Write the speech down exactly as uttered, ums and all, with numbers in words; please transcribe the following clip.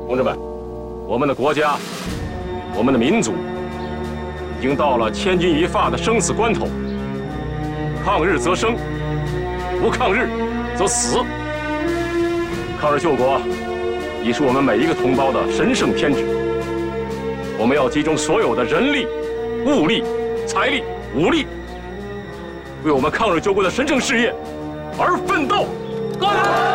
同志们，我们的国家，我们的民族，已经到了千钧一发的生死关头。抗日则生，不抗日则死。抗日救国，已是我们每一个同胞的神圣天职。我们要集中所有的人力、物力、财力、武力，为我们抗日救国的神圣事业而奋斗。 干！